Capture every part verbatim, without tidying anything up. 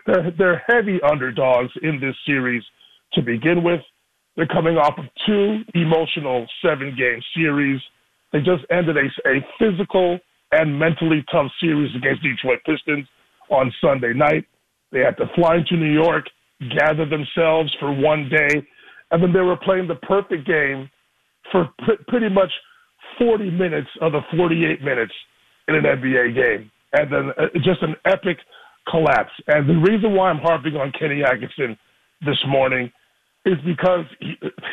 they're, they're heavy underdogs in this series to begin with. They're coming off of two emotional seven-game series. They just ended a, a physical and mentally tough series against Detroit Pistons on Sunday night. They had to fly into New York, gather themselves for one day, and then they were playing the perfect game for pr- pretty much forty minutes of the forty-eight minutes in an N B A game. And then uh, just an epic collapse. And the reason why I'm harping on Kenny Atkinson this morning is because he,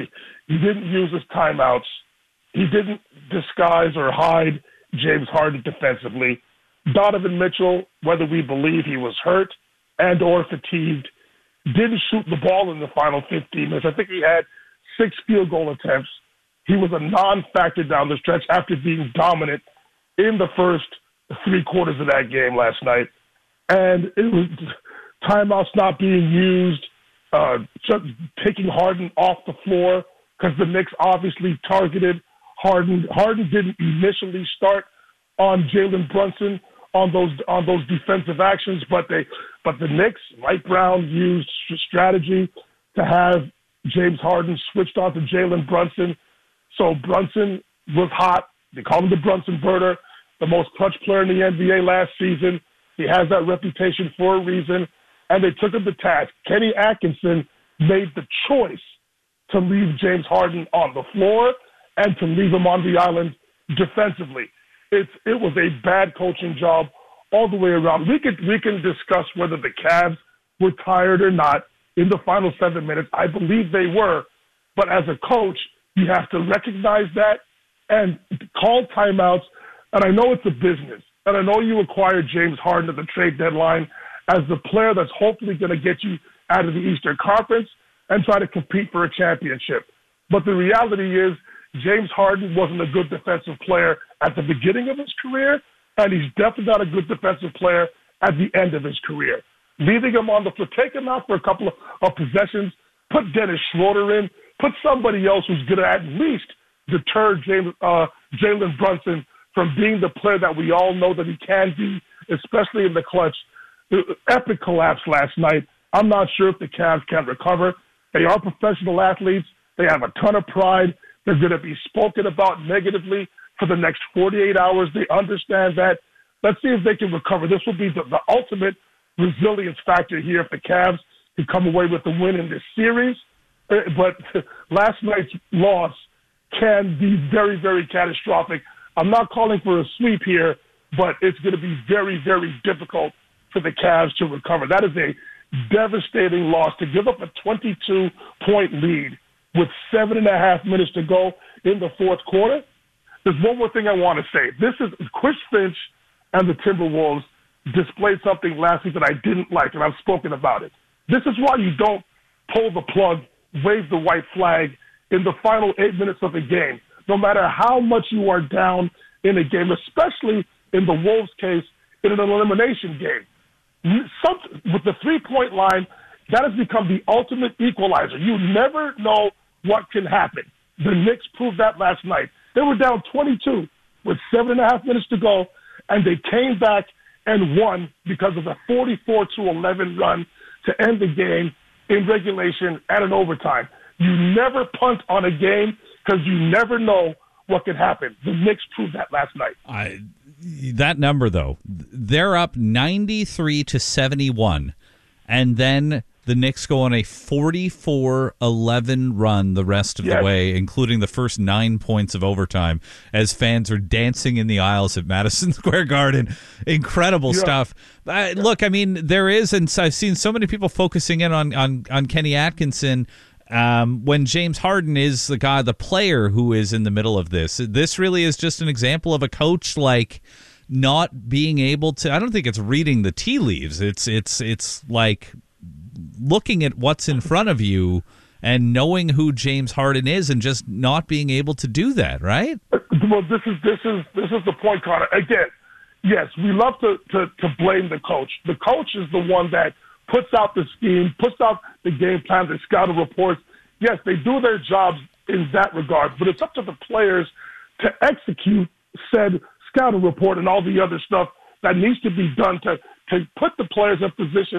he didn't use his timeouts. He didn't disguise or hide James Harden defensively. Donovan Mitchell, whether we believe he was hurt and or fatigued, didn't shoot the ball in the final fifteen minutes. I think he had six field goal attempts. He was a non-factor down the stretch after being dominant in the first three quarters of that game last night. And it was timeouts not being used, uh, just taking Harden off the floor because the Knicks obviously targeted Harden. Harden didn't initially start on Jalen Brunson on those on those defensive actions, but they but the Knicks, Mike Brown used strategy to have James Harden switched on to Jalen Brunson. So Brunson was hot. They call him the Brunson Burner, the most clutch player in the N B A last season. He has that reputation for a reason, and they took him to task. Kenny Atkinson made the choice to leave James Harden on the floor and to leave him on the island defensively. It's it was a bad coaching job all the way around. We could we can discuss whether the Cavs were tired or not in the final seven minutes. I believe they were, but as a coach, you have to recognize that and call timeouts. And I know it's a business, and I know you acquired James Harden at the trade deadline as the player that's hopefully going to get you out of the Eastern Conference and try to compete for a championship. But the reality is James Harden wasn't a good defensive player at the beginning of his career, and he's definitely not a good defensive player at the end of his career. Leaving him on the floor, take him out for a couple of, of possessions, put Dennis Schroeder in, put somebody else who's going to at least deter James, uh, Jalen Brunson from being the player that we all know that he can be, especially in the clutch. The epic collapse last night. I'm not sure if the Cavs can recover. They are professional athletes. They have a ton of pride. They're going to be spoken about negatively for the next forty-eight hours. They understand that. Let's see if they can recover. This will be the, the ultimate resilience factor here if the Cavs can come away with the win in this series. But last night's loss can be very, very catastrophic. I'm not calling for a sweep here, but it's going to be very, very difficult for the Cavs to recover. That is a devastating loss to give up a twenty-two point lead with seven and a half minutes to go in the fourth quarter. There's one more thing I want to say. This is Chris Finch and the Timberwolves displayed something last week that I didn't like, and I've spoken about it. This is why you don't pull the plug, wave the white flag in the final eight minutes of a game, no matter how much you are down in a game, especially in the Wolves' case, in an elimination game. Some, with the three-point line, that has become the ultimate equalizer. You never know what can happen. The Knicks proved that last night. They were down twenty-two with seven and a half minutes to go, and they came back and won because of a forty-four to eleven run to end the game in regulation and in overtime. You never punt on a game because you never know what can happen. The Knicks proved that last night. I, that number, though, they're up ninety-three to seventy-one, and then the Knicks go on a forty-four eleven run the rest of yes. the way, including the first nine points of overtime, as fans are dancing in the aisles at Madison Square Garden. Incredible yeah. stuff. Uh, look, I mean, there is, and I've seen so many people focusing in on, on, on Kenny Atkinson um, when James Harden is the guy, the player who is in the middle of this. This really is just an example of a coach, like, not being able to, I don't think it's reading the tea leaves. It's it's it's like looking at what's in front of you and knowing who James Harden is and just not being able to do that, right? Well, this is this is this is the point, Connor. Again, yes, we love to, to, to blame the coach. The coach is the one that puts out the scheme, puts out the game plan, the scouting reports. Yes, they do their jobs in that regard, but it's up to the players to execute said scouting report and all the other stuff that needs to be done to, to put the players in position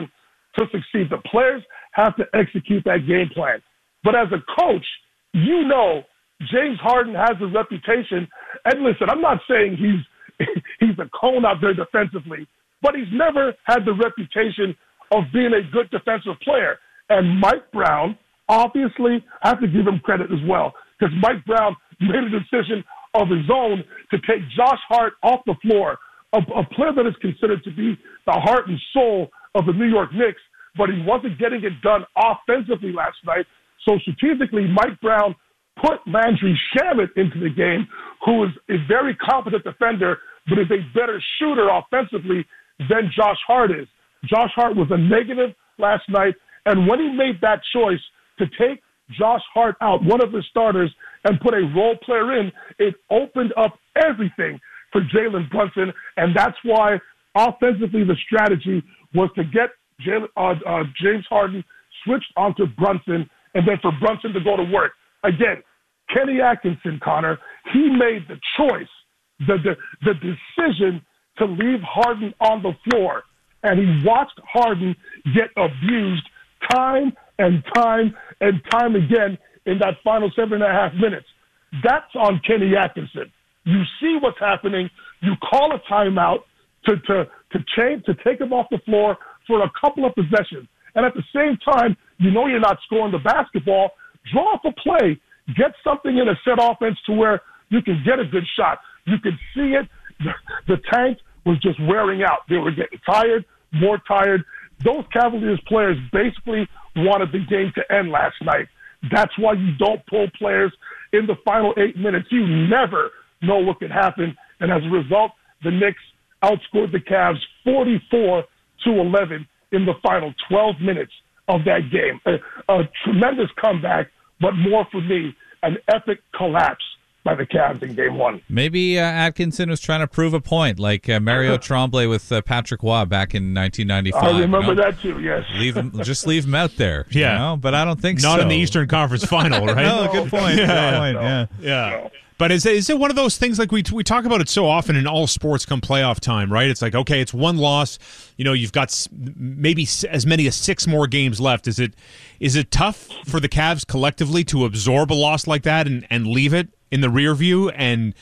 to succeed. The players have to execute that game plan. But as a coach, you know James Harden has a reputation. And listen, I'm not saying he's he's a cone out there defensively, but he's never had the reputation of being a good defensive player. And Mike Brown, obviously, I have to give him credit as well, because Mike Brown made a decision of his own to take Josh Hart off the floor, a, a player that is considered to be the heart and soul of the New York Knicks, but he wasn't getting it done offensively last night. So strategically, Mike Brown put Landry Shamet into the game, who is a very competent defender, but is a better shooter offensively than Josh Hart is. Josh Hart was a negative last night, and when he made that choice to take Josh Hart out, one of his starters, and put a role player in, it opened up everything for Jalen Brunson, and that's why offensively the strategy was to get Jalen, uh, uh, James Harden switched onto Brunson, and then for Brunson to go to work. Again, Kenny Atkinson, Connor, he made the choice, the, the, the decision to leave Harden on the floor, and he watched Harden get abused time and time and time again in that final seven and a half minutes. That's on Kenny Atkinson. You see what's happening. You call a timeout to, to, to change, to take him off the floor for a couple of possessions. And at the same time, you know you're not scoring the basketball. Draw up a play. Get something in a set offense to where you can get a good shot. You can see it. The, the tank was just wearing out. They were getting tired, more tired. Those Cavaliers players basically wanted the game to end last night. That's why you don't pull players in the final eight minutes. You never know what could happen. And as a result, the Knicks outscored the Cavs forty-four to eleven in the final twelve minutes of that game. A, a tremendous comeback, but more for me, an epic collapse by the Cavs in game one. Maybe uh, Atkinson was trying to prove a point, like uh, Mario Tremblay with uh, Patrick Waugh back in nineteen ninety-five. I remember you know? that too, yes. Leave him, just leave him out there. Yeah. You know? But I don't think Not so. in the Eastern Conference Final, right? No, good point. Yeah. Good point. No. Yeah. Yeah. No. But is, is it one of those things, like we we talk about it so often in all sports come playoff time, right? It's like, okay, it's one loss. You know, you've got s- maybe s- as many as six more games left. Is it is it tough for the Cavs collectively to absorb a loss like that and, and leave it in the rear view and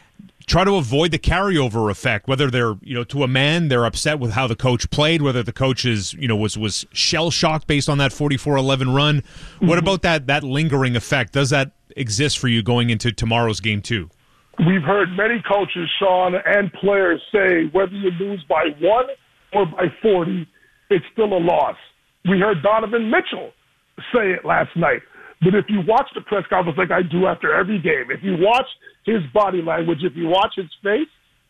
try to avoid the carryover effect, whether they're, you know, to a man, they're upset with how the coach played, whether the coach is, you know, was, was shell-shocked based on that forty-four eleven run. Mm-hmm. What about that that lingering effect? Does that exist for you going into tomorrow's game two? We've heard many coaches, Sean, and players say whether you lose by one or by forty, it's still a loss. We heard Donovan Mitchell say it last night. But if you watch the press conference like I do after every game, if you watch his body language, if you watch his face,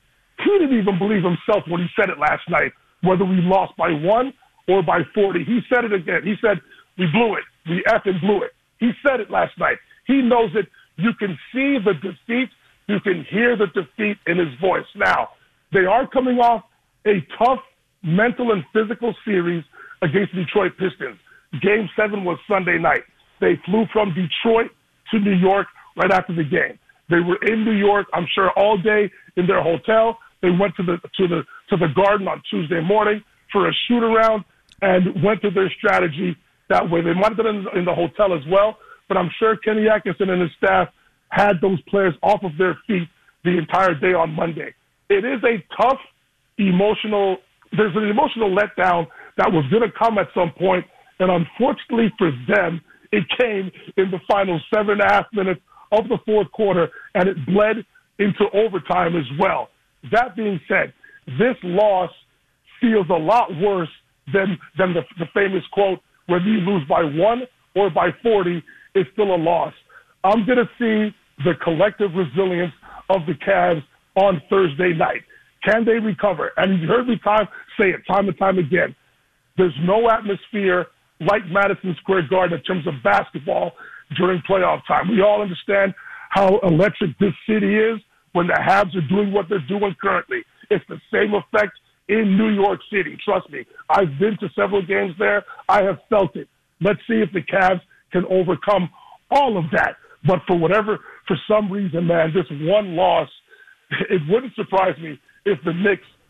he didn't even believe himself when he said it last night, whether we lost by one or by forty. He said it again. He said, we blew it. We effing blew it. He said it last night. He knows it. You can see the defeat. You can hear the defeat in his voice. Now, they are coming off a tough mental and physical series against the Detroit Pistons. Game seven was Sunday night. They flew from Detroit to New York right after the game. They were in New York, I'm sure, all day in their hotel. They went to the to the to the Garden on Tuesday morning for a shoot around and went through their strategy that way. They might have been in, in the hotel as well, but I'm sure Kenny Atkinson and his staff had those players off of their feet the entire day on Monday. It is a tough emotional, there's an emotional letdown that was going to come at some point, and unfortunately for them, it came in the final seven and a half minutes of the fourth quarter, and it bled into overtime as well. That being said, this loss feels a lot worse than than the, the famous quote, whether you lose by one or by forty, it's still a loss. I'm going to see the collective resilience of the Cavs on Thursday night. Can they recover? And you heard me time say it time and time again. There's no atmosphere like Madison Square Garden in terms of basketball during playoff time. We all understand how electric this city is when the Habs are doing what they're doing currently. It's the same effect in New York City. Trust me. I've been to several games there. I have felt it. Let's see if the Cavs can overcome all of that. But for whatever, for some reason, man, this one loss, it wouldn't surprise me if the Knicks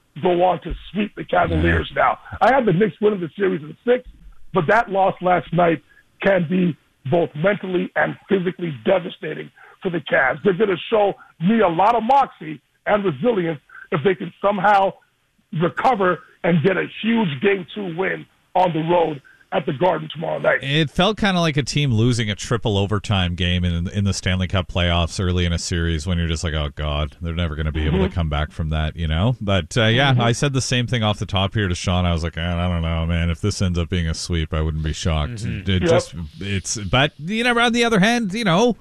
go on to sweep the Cavaliers now. I have the Knicks winning the series in six, but that loss last night can be both mentally and physically devastating for the Cavs. They're going to show me a lot of moxie and resilience if they can somehow recover and get a huge game two win on the road at the Garden tomorrow night. It felt kind of like a team losing a triple overtime game in in the Stanley Cup playoffs early in a series when you're just like, oh, God, they're never going to be mm-hmm. able to come back from that, you know? But, uh, yeah, mm-hmm. I said the same thing off the top here to Sean. I was like, I don't know, man. If this ends up being a sweep, I wouldn't be shocked. Mm-hmm. It yep. just, it's, but, you know, on the other hand, you know,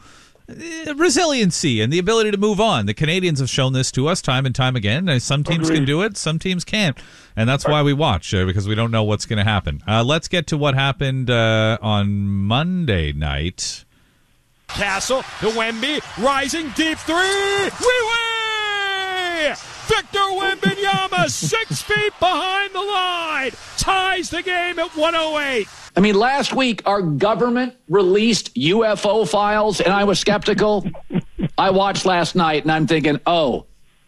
resiliency and the ability to move on. The Canadians have shown this to us time and time again. Some teams Agreed. can do it, some teams can't, and that's why we watch, uh, because we don't know what's going to happen. Uh, let's get to what happened uh, on Monday night. Castle to Wemby, rising deep three. We win! Victor Wembanyama, six feet behind the line, ties the game at one oh eight. I mean, last week our government released U F O files, and I was skeptical. I watched last night, and I'm thinking, oh,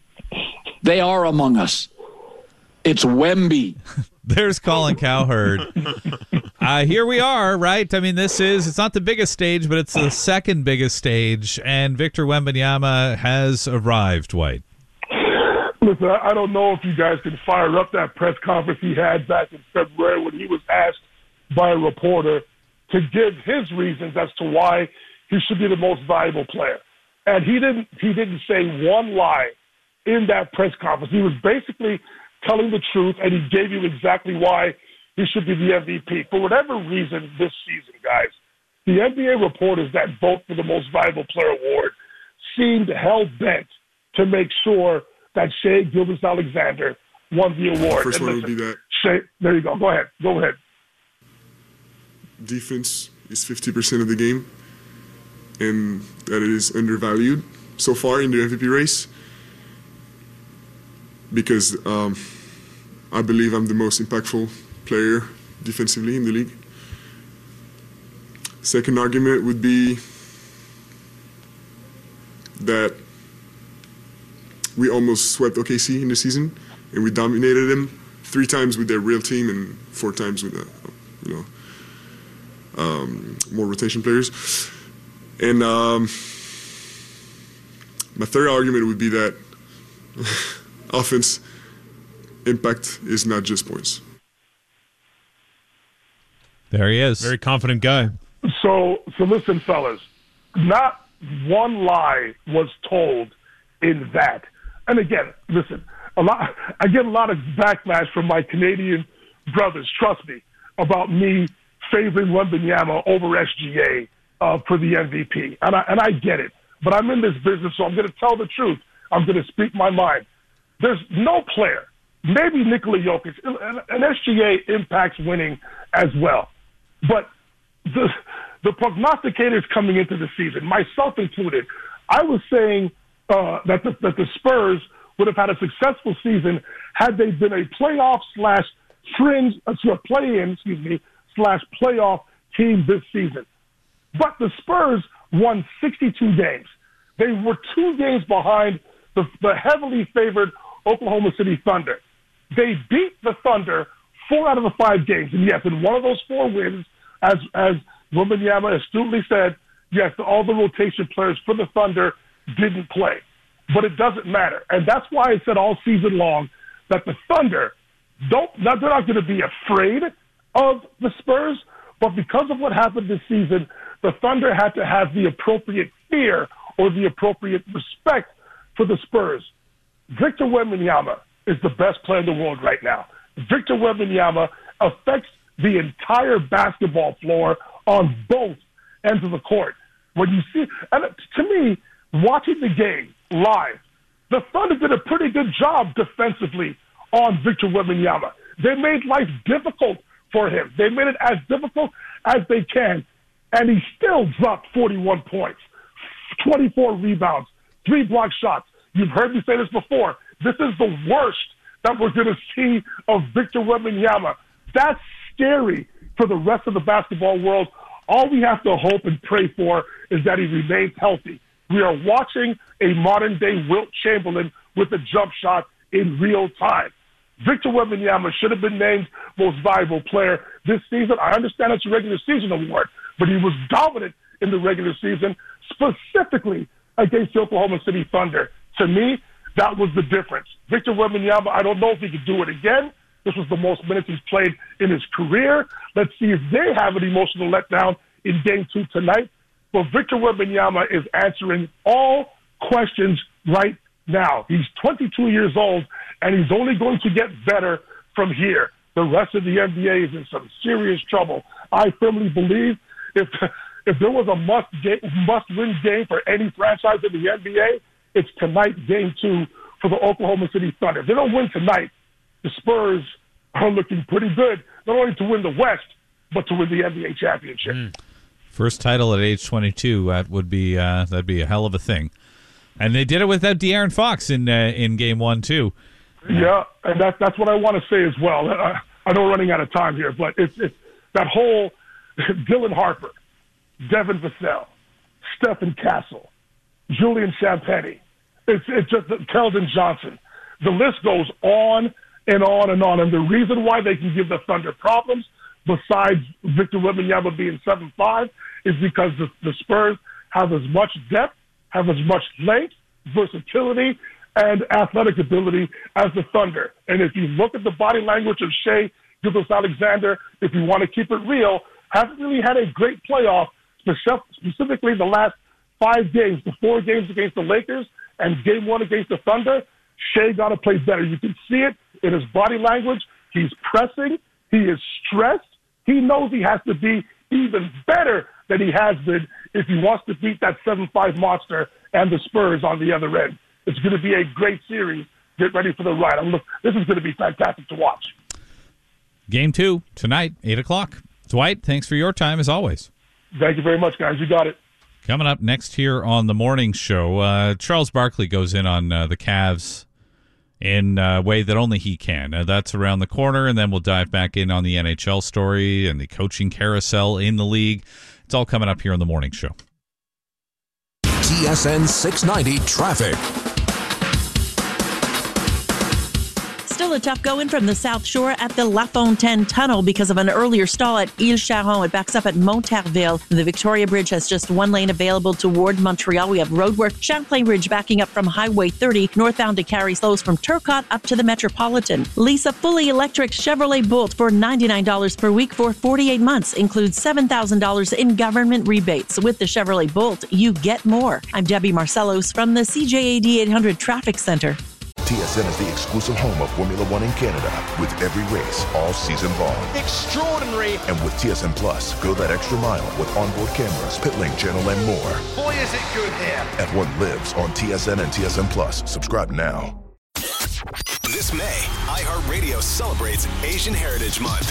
they are among us. It's Wemby. There's Colin Cowherd. Uh, here we are, right? I mean, this is, it's not the biggest stage, but it's the second biggest stage, and Victor Wembanyama has arrived, White. Listen, I don't know if you guys can fire up that press conference he had back in February when he was asked by a reporter to give his reasons as to why he should be the most valuable player. And he didn't he didn't say one lie in that press conference. He was basically telling the truth, and he gave you exactly why he should be the M V P. For whatever reason this season, guys, the N B A reporters that vote for the most valuable player award seemed hell-bent to make sure that Shai Gilgeous-Alexander won the award. First and one listen, would be that. Shai, there you go. Go ahead. Go ahead. Defense is fifty percent of the game, and that it is undervalued so far in the M V P race because um, I believe I'm the most impactful player defensively in the league. Second argument would be that we almost swept O K C in the season, and we dominated them three times with their real team and four times with, uh, you know, um, more rotation players. And um, my third argument would be that offense impact is not just points. There he is. Very confident guy. So, so listen, fellas, not one lie was told in that. And again, listen, a lot. I get a lot of backlash from my Canadian brothers, trust me, about me favoring Wembanyama over S G A uh, for the M V P. And I, and I get it. But I'm in this business, so I'm going to tell the truth. I'm going to speak my mind. There's no player, maybe Nikola Jokic, and, and S G A impacts winning as well. But the the prognosticators coming into the season, myself included, I was saying uh, that the, that the Spurs would have had a successful season had they been a playoff slash fringe, uh, play-in, excuse me, slash playoff team this season. But the Spurs won sixty-two games. They were two games behind the, the heavily favored Oklahoma City Thunder. They beat the Thunder four out of the five games. And yes, in one of those four wins, as as Wembanyama astutely said, yes, all the rotation players for the Thunder didn't play. But it doesn't matter. And that's why I said all season long that the Thunder, don't they're not going to be afraid of the Spurs, but because of what happened this season, the Thunder had to have the appropriate fear or the appropriate respect for the Spurs. Victor Wembanyama is the best player in the world right now. Victor Wembanyama affects the entire basketball floor on both ends of the court. When you see, and to me, watching the game live, the Thunder did a pretty good job defensively on Victor Wembanyama. They made life difficult for him. They made it as difficult as they can, and he still dropped forty-one points, twenty-four rebounds, three block shots. You've heard me say this before. This is the worst that we're going to see of Victor Wembanyama. That's scary for the rest of the basketball world. All we have to hope and pray for is that he remains healthy. We are watching a modern-day Wilt Chamberlain with a jump shot in real time. Victor Wembanyama should have been named most valuable player this season. I understand it's a regular season award, but he was dominant in the regular season, specifically against the Oklahoma City Thunder. To me, that was the difference. Victor Wembanyama, I don't know if he could do it again. This was the most minutes he's played in his career. Let's see if they have an emotional letdown in game two tonight. But Victor Wembanyama is answering all questions right now. He's twenty-two years old, and he's only going to get better from here. The rest of the N B A is in some serious trouble. I firmly believe if if there was a must game, must win game for any franchise in the N B A, it's tonight, game two for the Oklahoma City Thunder. If they don't win tonight, the Spurs are looking pretty good, not only to win the West, but to win the N B A championship. Mm. First title at age twenty-two, that would be uh, that'd be a hell of a thing. And they did it without De'Aaron Fox in uh, in game one too. Yeah, and that's that's what I want to say as well. I, I know we're running out of time here, but it's it's that whole Dylan Harper, Devin Vassell, Stephen Castle, Julian Champagnie. It's it's just Keldon Johnson. The list goes on and on and on. And the reason why they can give the Thunder problems, besides Victor Wembanyama being seven five, is because the, the Spurs have as much depth, have as much length, versatility, and athletic ability as the Thunder. And if you look at the body language of Shai Gilgeous-Alexander, if you want to keep it real, hasn't really had a great playoff, specifically the last five games, the four games against the Lakers and game one against the Thunder. Shai got to play better. You can see it in his body language. He's pressing. He is stressed. He knows he has to be even better than he has been if he wants to beat that seven five monster and the Spurs on the other end. It's going to be a great series. Get ready for the ride. I'm look, this is going to be fantastic to watch. Game two tonight, eight o'clock. Dwight, thanks for your time as always. Thank you very much, guys. You got it. Coming up next here on the morning show, uh, Charles Barkley goes in on uh, the Cavs in a way that only he can. Uh, that's around the corner, and then we'll dive back in on the N H L story and the coaching carousel in the league. It's all coming up here on the morning show. T S N six ninety Traffic. Still a tough going from the South Shore at the La Fontaine Tunnel because of an earlier stall at Ile Charon. It backs up at Montarville. The Victoria Bridge has just one lane available toward Montreal. We have roadwork. Champlain Ridge backing up from Highway thirty, northbound to Carrie slows from Turcotte up to the Metropolitan. Lease a fully electric Chevrolet Bolt for ninety-nine dollars per week for forty-eight months. Includes seven thousand dollars in government rebates. With the Chevrolet Bolt, you get more. I'm Debbie Marcellos from the C J A D eight hundred Traffic Center. T S N is the exclusive home of Formula One in Canada, with every race all season long. Extraordinary. And with T S N Plus, go that extra mile with onboard cameras, pit lane channel, and more. Boy, is it good here. F one lives on T S N and T S N Plus. Subscribe now. This May, iHeartRadio celebrates Asian Heritage Month.